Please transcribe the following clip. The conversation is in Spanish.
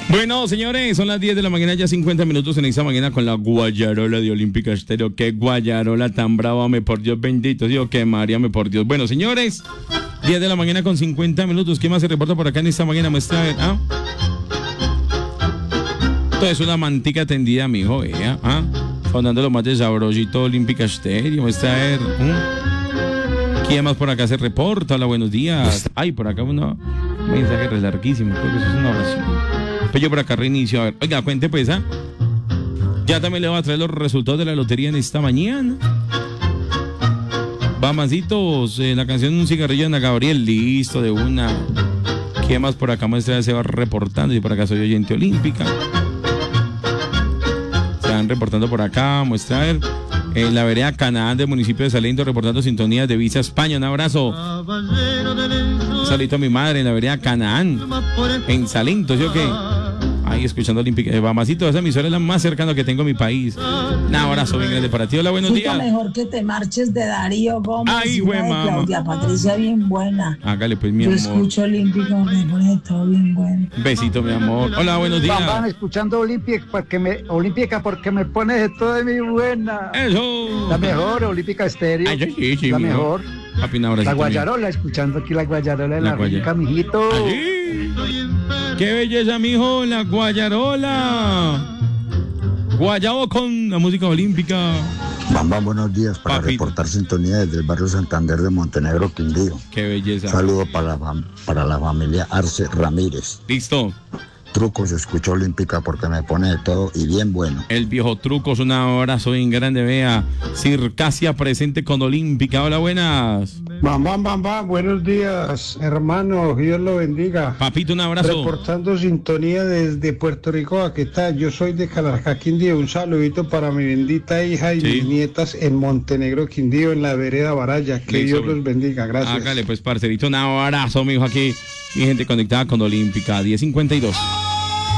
Bueno, señores, son las 10 de la mañana, ya 50 minutos en esta mañana con la guayarola de Olímpica Estéreo. Qué guayarola tan brava, me por Dios bendito, digo que María, me por Dios. Bueno, señores, 10 de la mañana con 50 minutos. ¿Qué más se reporta por acá en esta mañana? Muestra, ¿ah? Esto es una mantica tendida, mijo, ¿ah? Sonando lo más de sabrosito Olímpica Estéreo, muestra, a ver, ¿quién más por acá se reporta? Hola, buenos días. Ay, por acá un mensaje re larguísimo, creo que eso es una oración. Pues yo por acá reinicio, a ver, oiga, cuente pues, ¿ah? Ya también le voy a traer los resultados de la lotería en esta mañana. Vamancitos, la canción Un cigarrillo de Ana Gabriel, listo, de una. ¿Quién más por acá muestra? Se va reportando, y por acá soy oyente olímpica. Se van reportando por acá, muestra, a ver. En la vereda Canaán del municipio de Salento, reportando sintonías de Visa España. Un abrazo. Un saludito a mi madre en la vereda Canaán, en Salento, ¿sí o qué? Ahí escuchando Olímpica. Mamacito, esa emisora es la más cercana que tengo a mi país. Un abrazo bien grande para ti. Hola, buenos días. Mejor que te marches de Darío Gómez. Ay, güey, mamá. Claudia Patricia, bien buena. Hágale pues, mi amor. Yo escucho Olímpica, me pone todo bien bueno. Besito, mi amor. Hola, buenos días. Van escuchando Olímpica porque me pone de todo de mi buena. Eso. La mejor, Olímpica Estéreo. Ay, sí, la mejor. Papi, un abrazo. La guayarola, escuchando aquí la guayarola de la rica, mijito. Allí. Qué belleza, mijo, la guayarola. Guayabo con la música olímpica. Bamba, buenos días, para Papito. reportar sintonía desde el barrio Santander de Montenegro, Quindío. Qué belleza. Saludo para la familia Arce Ramírez. Listo. Trucos, escucho Olímpica porque me pone de todo y bien bueno. El viejo Trucos, un abrazo bien grande, vea. Circasia presente con Olímpica. Hola, buenas. Bam, buenos días, hermano, Dios lo bendiga. Papito, un abrazo. Reportando sintonía desde Puerto Rico, ¿qué tal? Yo soy de Calarcá, Quindío. Un saludito para mi bendita hija y mis nietas en Montenegro, Quindío, en la vereda Baraya. Que Listo. Dios los bendiga, gracias. Hágale pues, parcerito, un abrazo, mijo, aquí. Mi gente conectada con Olímpica, 10:52.